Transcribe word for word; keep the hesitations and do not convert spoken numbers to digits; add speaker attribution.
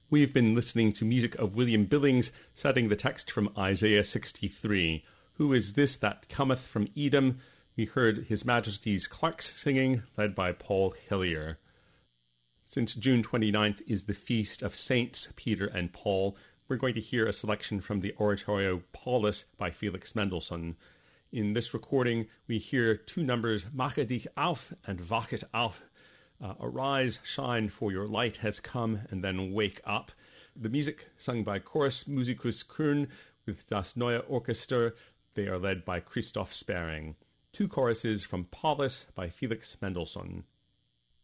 Speaker 1: We've been listening to music of William Billings, citing the text from Isaiah sixty-three. Who is this that cometh from Edom? We heard His Majesty's Clerks singing, led by Paul Hillier. Since June twenty-ninth is the feast of Saints Peter and Paul, we're going to hear a selection from the oratorio Paulus by Felix Mendelssohn. In this recording, we hear two numbers, Mache dich auf and Wachet auf. Uh, Arise, shine, for your light has come, and then wake up. The music sung by Chorus Musicus Köln with Das Neue Orchester. They are led by Christoph Sparing. Two choruses from Paulus by Felix Mendelssohn.